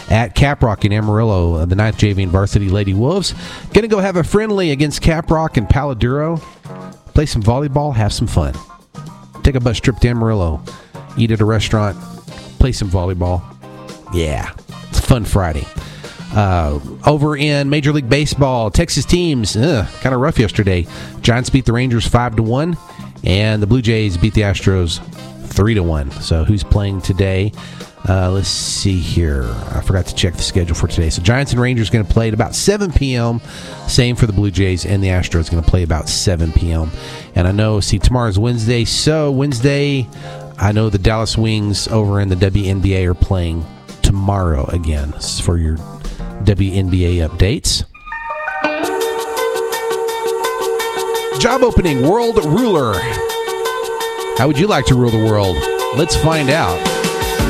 at Caprock in Amarillo. The 9th JV and Varsity Lady Wolves going to go have a friendly against Caprock and Paladuro. Play some volleyball, have some fun. Take a bus trip to Amarillo. Eat at a restaurant. Play some volleyball. Yeah, it's a fun Friday. Over in Major League Baseball, Texas teams, kind of rough yesterday. Giants beat the Rangers 5-1, and the Blue Jays beat the Astros 3-1. So who's playing today? Let's see here. I forgot to check the schedule for today. So Giants and Rangers going to play at about 7 p.m. Same for the Blue Jays, and the Astros going to play about 7 p.m. And I know, tomorrow's Wednesday. So Wednesday, I know the Dallas Wings over in the WNBA are playing tomorrow again. This is for your WNBA updates. Job opening, world ruler. How would you like to rule the world? Let's find out.